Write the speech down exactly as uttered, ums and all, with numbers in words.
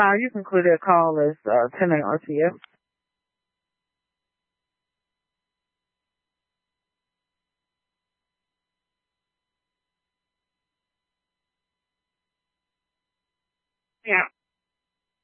Uh, you can clear that call as uh, ten A R T F. Yeah.